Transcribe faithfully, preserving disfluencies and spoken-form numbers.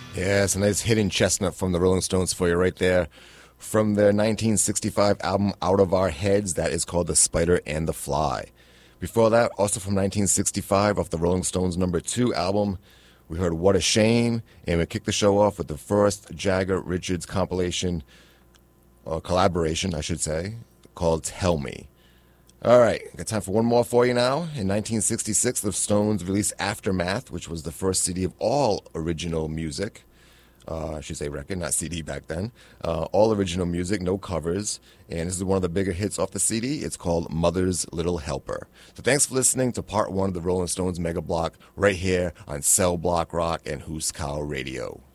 Yeah, it's a nice hidden chestnut from the Rolling Stones for you right there. From their nineteen sixty-five album Out of Our Heads, that is called The Spider and the Fly. Before that, also from nineteen sixty-five, off the Rolling Stones number two album, we heard What a Shame, and we kicked the show off with the first Jagger Richards compilation, or collaboration, I should say, called Tell Me. All right, got time for one more for you now. In nineteen sixty-six, the Stones released Aftermath, which was the first C D of all original music. Uh, I should say record, not C D back then. Uh, all original music, no covers. And this is one of the bigger hits off the C D. It's called Mother's Little Helper. So thanks for listening to part one of the Rolling Stones Mega Block right here on Cell Block Rock and Hooskow Radio.